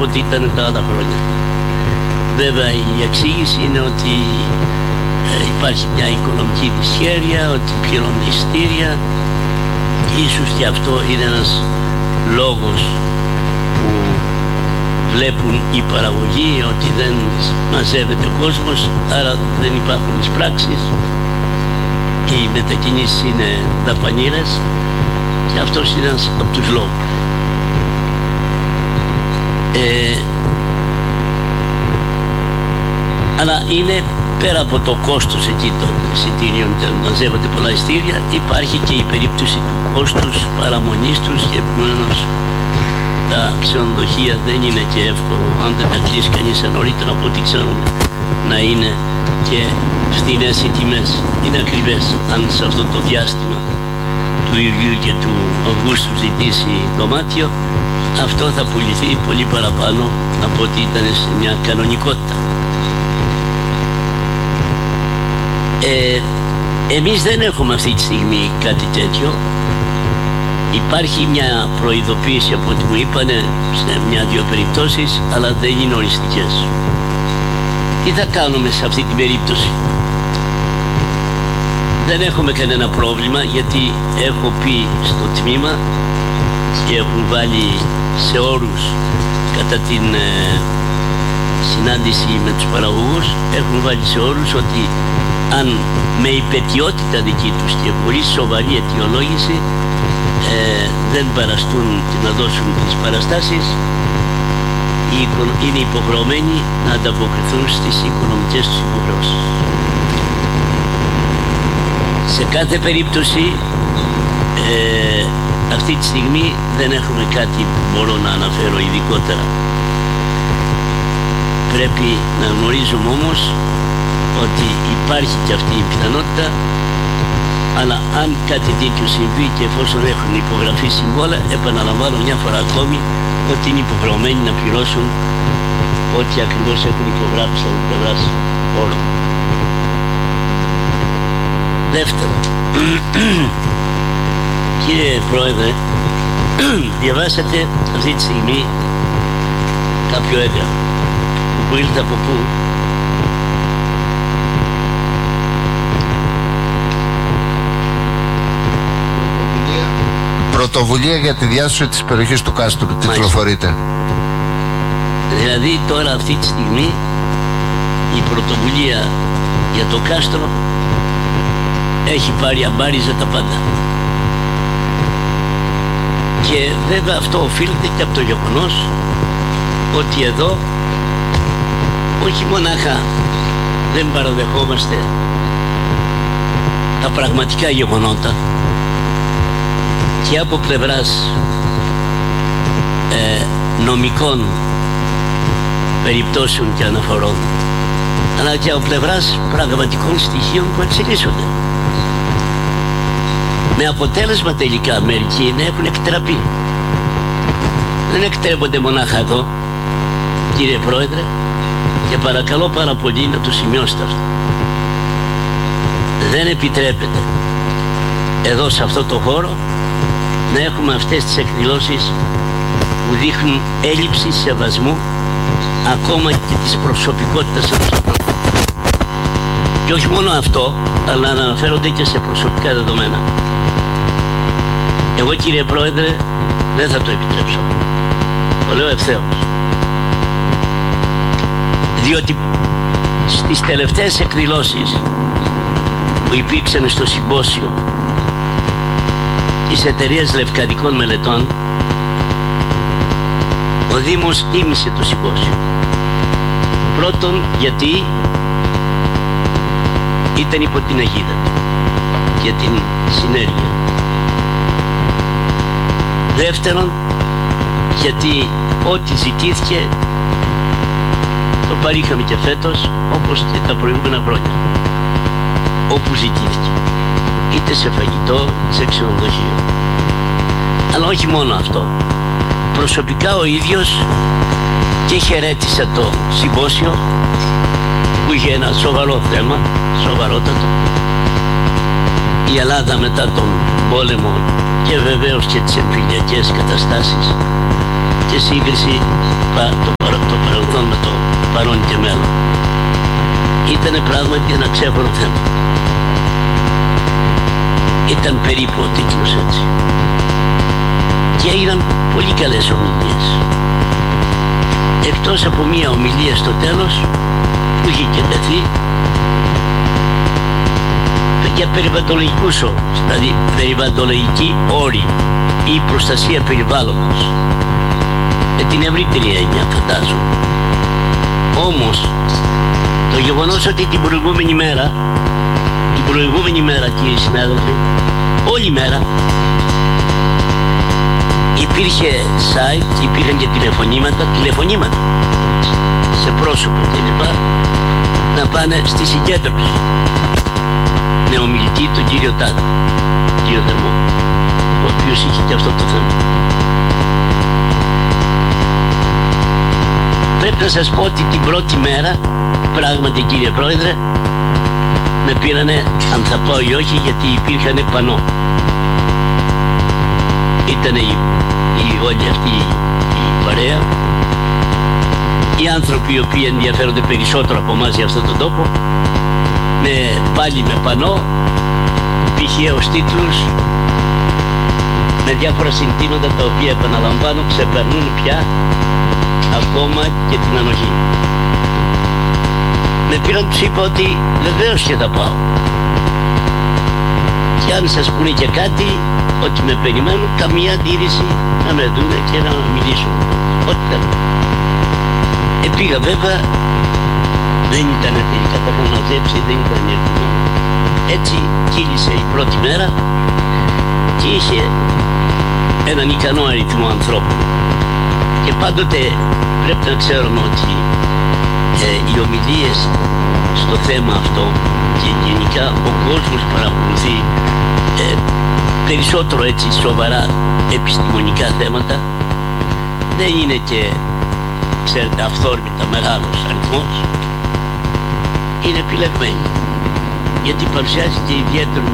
ό,τι ήταν τα άλλα χρόνια. Βέβαια η εξήγηση είναι ότι υπάρχει μια οικονομική δυσχέρεια, ότι πληρώνουν εισιτήρια. Ίσως και αυτό είναι ένας λόγος που βλέπουν οι παραγωγοί ότι δεν μαζεύεται ο κόσμος, άρα δεν υπάρχουν τις πράξεις. Οι μετακινήσεις είναι δαπανήρες και αυτός είναι ένας από τους λόγους. Αλλά είναι πέρα από το κόστος εκεί των εισιτήριων, μαζεύονται πολλά εισιτήρια, υπάρχει και η περίπτωση του κόστους παραμονής τους και επομένως τα ξενοδοχεία δεν είναι και εύκολο, αν δεν τα κλείσει κανείς νωρίτερα από ό,τι ξέρουμε, να είναι και φθηνές οι τιμές. Είναι ακριβές. Αν σε αυτό το διάστημα του Ιουλίου και του Αυγούστου ζητήσει δωμάτιο, αυτό θα πουληθεί πολύ παραπάνω από ό,τι ήταν σε μια κανονικότητα. Εμείς δεν έχουμε αυτή τη στιγμή κάτι τέτοιο. Υπάρχει μια προειδοποίηση από ό,τι μου είπανε σε μια-δυο περιπτώσεις, αλλά δεν είναι οριστικές. Τι θα κάνουμε σε αυτή την περίπτωση? Δεν έχουμε κανένα πρόβλημα, γιατί έχω πει στο τμήμα και έχουν βάλει σε όρους κατά την συνάντηση με τους παραγωγούς, έχουν βάλει σε όρους ότι αν με υπαιτιότητα δική τους και χωρίς σοβαρή αιτιολόγηση δεν παραστούν και να δώσουν τις παραστάσεις, είναι υποχρεωμένοι να ανταποκριθούν στις οικονομικές τους υποχρεώσεις. Σε κάθε περίπτωση αυτή τη στιγμή δεν έχουμε κάτι που μπορώ να αναφέρω ειδικότερα. Πρέπει να γνωρίζουμε όμως ότι υπάρχει και αυτή η πιθανότητα, αλλά αν κάτι τέτοιο συμβεί και εφόσον έχουν υπογραφεί συμβόλαια, επαναλαμβάνω μια φορά ακόμη ότι είναι υποχρεωμένοι να πληρώσουν ό,τι ακριβώς έχουν υπογράψει από πλευράς όρων. Δεύτερον, κύριε Πρόεδρε, διαβάσατε αυτή τη στιγμή κάποιο έγγραφο που ήρθε από πού? Πρωτοβουλία για τη διάσωση της περιοχής του Κάστρου, τιτλοφορείται. Δηλαδή τώρα αυτή τη στιγμή η πρωτοβουλία για το Κάστρο έχει πάρει αμπάριζα τα πάντα. Και βέβαια αυτό οφείλεται και από το γεγονός ότι εδώ όχι μονάχα δεν παραδεχόμαστε τα πραγματικά γεγονότα και από πλευράς νομικών περιπτώσεων και αναφορών, αλλά και από πλευράς πραγματικών στοιχείων που εξελίσσονται. Με αποτέλεσμα τελικά μερικοί να έχουν εκτραπεί. Δεν εκτρέπονται μονάχα εδώ, κύριε Πρόεδρε, και παρακαλώ πάρα πολύ να το σημειώσετε αυτό. Δεν επιτρέπεται εδώ σε αυτό το χώρο να έχουμε αυτές τις εκδηλώσεις που δείχνουν έλλειψη σεβασμού ακόμα και της προσωπικότητας ενός ανθρώπου. Και όχι μόνο αυτό, αλλά να αναφέρονται και σε προσωπικά δεδομένα. Εγώ, κύριε Πρόεδρε, δεν θα το επιτρέψω. Το λέω ευθέως. Διότι στις τελευταίες εκδηλώσεις που υπήρξαν στο συμπόσιο της εταιρείας Λευκαδικών Μελετών, ο Δήμος ήμισε το συμπόσιο. Πρώτον, γιατί ήταν υπό την αιγίδα του για την συνέργεια. Δεύτερον, γιατί ό,τι ζητήθηκε το παρήχαμε και φέτος, όπως και τα προηγούμενα χρόνια. Όπου ζητήθηκε, είτε σε φαγητό, είτε σε ξενοδοχείο. Αλλά όχι μόνο αυτό. Προσωπικά ο ίδιος και χαιρέτησα το συμπόσιο που είχε ένα σοβαρό θέμα, σοβαρότατο. Η Ελλάδα μετά τον πόλεμο και βεβαίως και τις εμφυλιακές καταστάσεις και σύγκριση το παρόν και μέλλον. Ήτανε πράγματι ένα ξέχωρο θέμα. Ήταν περίπου ο τίτλος έτσι. Και έγιναν πολύ καλές ομιλίες. Εκτός από μία ομιλία στο τέλος που είχε και τεθεί για περιβαλλοντολογικούς όρους, δηλαδή περιβαλλοντολογική όρη ή προστασία περιβάλλοντος με την ευρύτερη έννοια φαντάζομαι. Όμως το γεγονός ότι την προηγούμενη μέρα κύριοι συνάδελφοι, όλη μέρα υπήρχε site, υπήρχαν και τηλεφωνήματα σε πρόσωπο κλπ. Να πάνε στη συγκέντρωση με ομιλητή τον κύριο Τάδε, κύριο Θερμό, ο οποίος είχε και αυτό το θέμα. Πρέπει να σας πω ότι την πρώτη μέρα, πράγματι κύριε Πρόεδρε, με πήρανε αν θα πάω ή όχι, γιατί υπήρχαν πανό. Ήτανε όλη αυτή η παρέα, οι άνθρωποι οι οποίοι ενδιαφέρονται περισσότερο από εμάς για αυτόν τον τόπο, πάλι με πανό, πηχαίους τίτλους, με διάφορα συνθήματα τα οποία επαναλαμβάνω ξεπερνούν πια ακόμα και την ανοχή. Με πήραν, τους είπα ότι βεβαίως και θα πάω. Και αν σας πούνε και κάτι, ότι με περιμένουν, καμία αντίρρηση να με δούνε και να μιλήσουν. Ό,τι θέλουν. Πήγα βέβαια, δεν ήταν τελικά, τα είχαν μαζέψει, δεν ήταν έτοιμο. Έτσι κύλησε η πρώτη μέρα και είχε έναν ικανό αριθμό ανθρώπων. Και πάντοτε πρέπει να ξέρουμε ότι οι ομιλίες στο θέμα αυτό και γενικά ο κόσμος παρακολουθεί περισσότερο έτσι σοβαρά επιστημονικά θέματα. Δεν είναι και, ξέρετε, αυθόρμητα μεγάλος αριθμός. Είναι επιλεγμένοι, γιατί παρουσιάζει και ιδιαίτερο